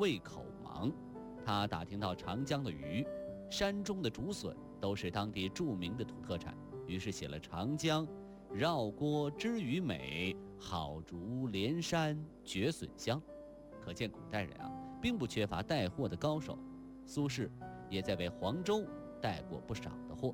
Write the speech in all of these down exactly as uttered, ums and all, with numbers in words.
胃口忙，他打听到长江的鱼、山中的竹笋都是当地著名的土特产，于是写了《长江绕郭知鱼美，好竹连山绝笋香》。可见古代人啊，并不缺乏带货的高手。苏轼也在为黄州带过不少的货。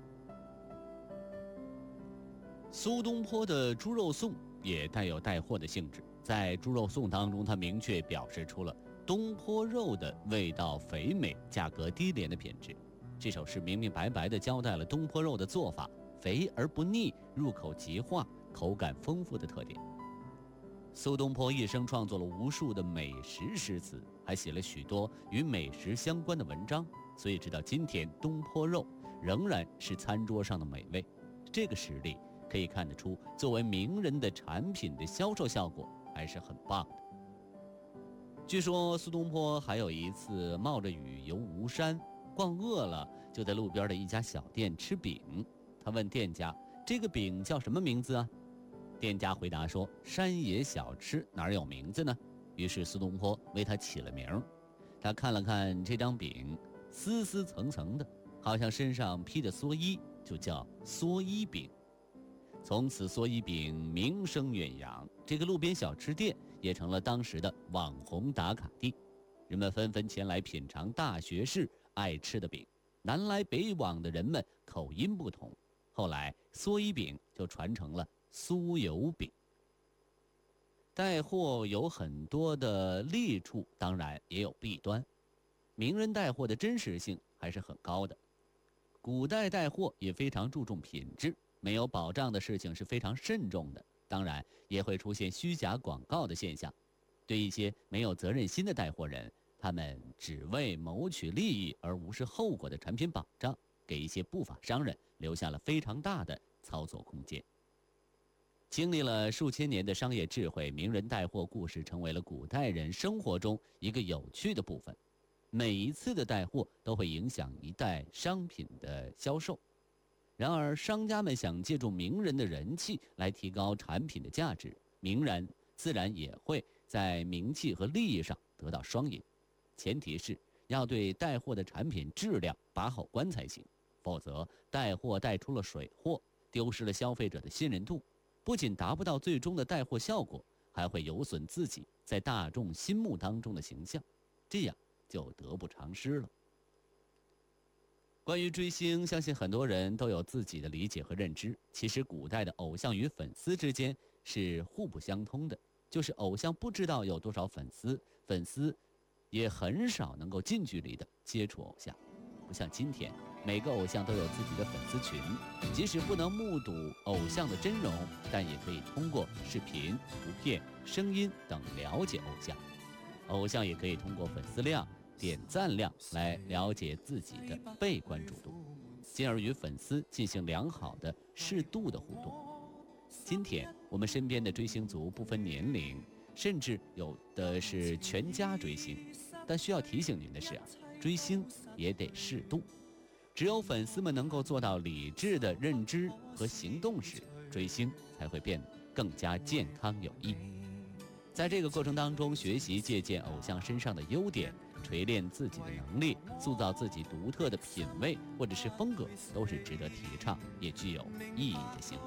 苏东坡的猪肉颂也带有带货的性质，在猪肉颂当中，他明确表示出了东坡肉的味道肥美、价格低廉的品质。这首诗明明白白地交代了东坡肉的做法，肥而不腻，入口即化，口感丰富的特点。苏东坡一生创作了无数的美食诗词，还写了许多与美食相关的文章，所以直到今天，东坡肉仍然是餐桌上的美味。这个实力可以看得出，作为名人的产品的销售效果还是很棒的。据说苏东坡还有一次冒着雨游吴山，逛饿了，就在路边的一家小店吃饼。他问店家：“这个饼叫什么名字啊？”店家回答说：“山野小吃哪有名字呢？”于是苏东坡为他起了名。他看了看这张饼，丝丝层层的，好像身上披着蓑衣，就叫蓑衣饼。从此蓑衣饼名声远扬，这个路边小吃店也成了当时的网红打卡地，人们纷纷前来品尝大学士爱吃的饼。南来北往的人们口音不同，后来蓑衣饼就传成了酥油饼。带货有很多的利处，当然也有弊端。名人带货的真实性还是很高的。古代带货也非常注重品质，没有保障的事情是非常慎重的，当然也会出现虚假广告的现象。对一些没有责任心的带货人，他们只为谋取利益而无视后果的产品保障，给一些不法商人留下了非常大的操作空间。经历了数千年的商业智慧，名人带货故事成为了古代人生活中一个有趣的部分。每一次的带货都会影响一代商品的销售。然而商家们想借助名人的人气来提高产品的价值，名人自然也会在名气和利益上得到双赢。前提是要对带货的产品质量把好关才行，否则带货带出了水货，丢失了消费者的信任度，不仅达不到最终的带货效果，还会有损自己在大众心目当中的形象，这样就得不偿失了。关于追星，相信很多人都有自己的理解和认知。其实古代的偶像与粉丝之间是互不相通的，就是偶像不知道有多少粉丝，粉丝也很少能够近距离的接触偶像。不像今天，每个偶像都有自己的粉丝群，即使不能目睹偶像的真容，但也可以通过视频、图片、声音等了解偶像。偶像也可以通过粉丝量、点赞量来了解自己的被关注度，进而与粉丝进行良好的适度的互动。今天我们身边的追星族不分年龄，甚至有的是全家追星，但需要提醒您的是啊，追星也得适度。只有粉丝们能够做到理智的认知和行动时，追星才会变得更加健康有益。在这个过程当中，学习借鉴偶像身上的优点，锤炼自己的能力，塑造自己独特的品味或者是风格，都是值得提倡也具有意义的行为。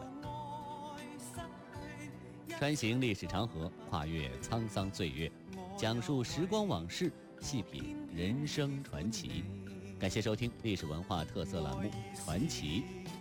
穿行历史长河，跨越沧桑岁月，讲述时光往事，细品人生传奇。感谢收听历史文化特色栏目《传奇》，